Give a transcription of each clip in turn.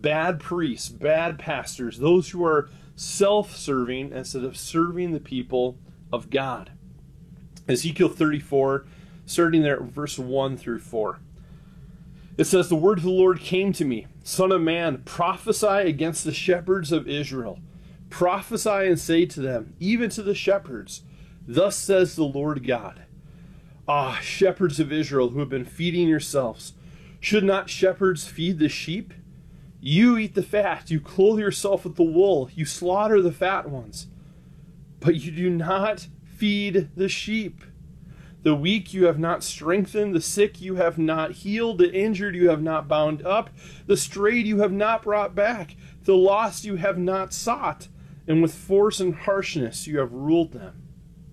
bad priests, bad pastors, those who are self-serving instead of serving the people of God. Ezekiel 34, starting there at verse 1 through 4. It says, "The word of the Lord came to me, Son of man, prophesy against the shepherds of Israel. Prophesy and say to them, even to the shepherds, thus says the Lord God. Ah, shepherds of Israel who have been feeding yourselves, should not shepherds feed the sheep? You eat the fat, you clothe yourself with the wool, you slaughter the fat ones, but you do not feed the sheep. The weak you have not strengthened, the sick you have not healed, the injured you have not bound up, the strayed you have not brought back, the lost you have not sought, and with force and harshness you have ruled them."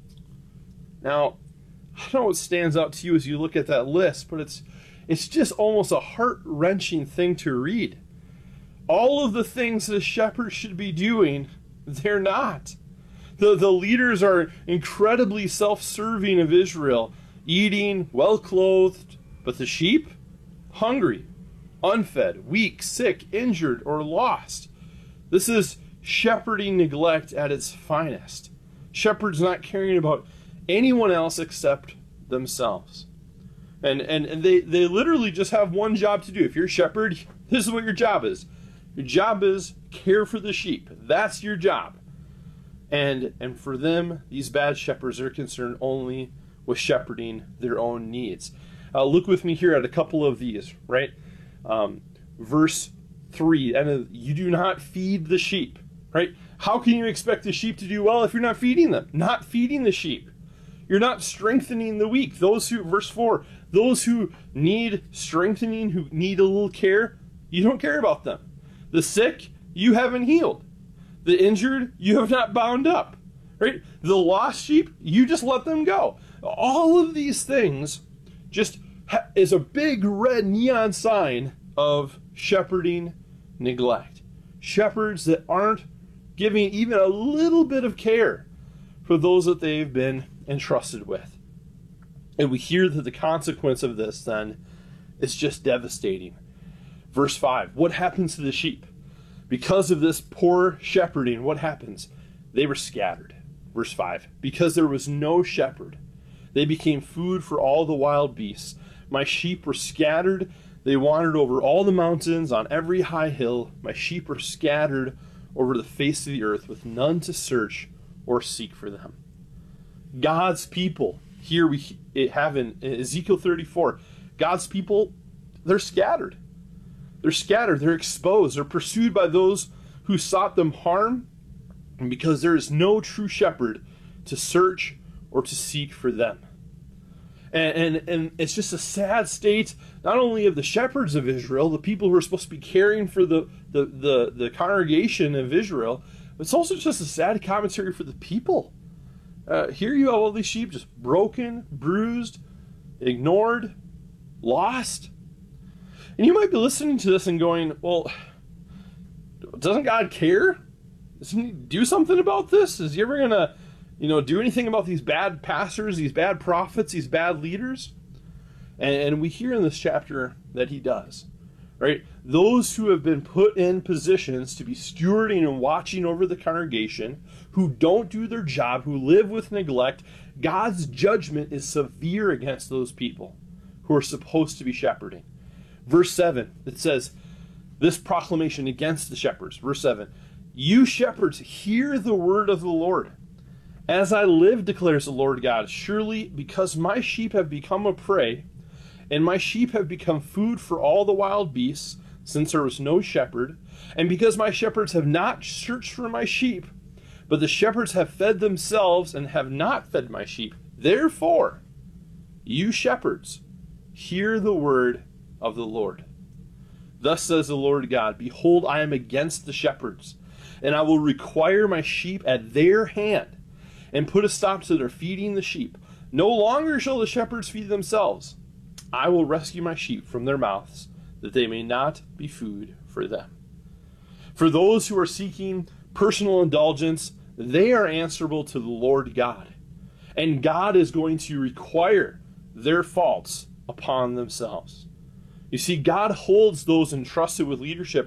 Now, I don't know what stands out to you as you look at that list, but it's just almost a heart-wrenching thing to read. All of the things that a shepherd should be doing, they're not. The leaders are incredibly self-serving of Israel, eating, well-clothed, but the sheep, hungry, unfed, weak, sick, injured, or lost. This is shepherding neglect at its finest. Shepherds not caring about anyone else except themselves. And they literally just have one job to do. If you're a shepherd, this is what your job is. Your job is care for the sheep. That's your job. And for them, these bad shepherds are concerned only with shepherding their own needs. Look with me here at a couple of these, right? Verse 3, and you do not feed the sheep, right? How can you expect the sheep to do well if you're not feeding them? Not feeding the sheep. You're not strengthening the weak. Verse 4, those who need strengthening, who need a little care, you don't care about them. The sick, you haven't healed. The injured, you have not bound up, right? The lost sheep, you just let them go. All of these things just is a big red neon sign of shepherding neglect. Shepherds that aren't giving even a little bit of care for those that they've been entrusted with. And we hear that the consequence of this then is just devastating. Verse 5, what happens to the sheep? Because of this poor shepherding, what happens? They were scattered. Verse 5, because there was no shepherd, they became food for all the wild beasts. My sheep were scattered. They wandered over all the mountains, on every high hill. My sheep were scattered over the face of the earth, with none to search or seek for them. God's people, here we have in Ezekiel 34, God's people, they're scattered. They're scattered, they're exposed, they're pursued by those who sought them harm, and because there is no true shepherd to search or to seek for them. And it's just a sad state, not only of the shepherds of Israel, the people who are supposed to be caring for the congregation of Israel, but it's also just a sad commentary for the people. Here you have all these sheep just broken, bruised, ignored, lost. And you might be listening to this and going, well, doesn't God care? Doesn't he do something about this? Is he ever going to, do anything about these bad pastors, these bad prophets, these bad leaders? And we hear in this chapter that he does, right? Those who have been put in positions to be stewarding and watching over the congregation, who don't do their job, who live with neglect, God's judgment is severe against those people who are supposed to be shepherding. Verse 7, it says, this proclamation against the shepherds. Verse 7, you shepherds, hear the word of the Lord. As I live, declares the Lord God, surely because my sheep have become a prey, and my sheep have become food for all the wild beasts, since there was no shepherd, and because my shepherds have not searched for my sheep, but the shepherds have fed themselves and have not fed my sheep. Therefore, you shepherds, hear the word of the Lord. Thus says the Lord God, behold, I am against the shepherds, and I will require my sheep at their hand, and put a stop to their feeding the sheep. No longer shall the shepherds feed themselves. I will rescue my sheep from their mouths, that they may not be food for them. For those who are seeking personal indulgence, they are answerable to the Lord God, and God is going to require their faults upon themselves. You see, God holds those entrusted with leadership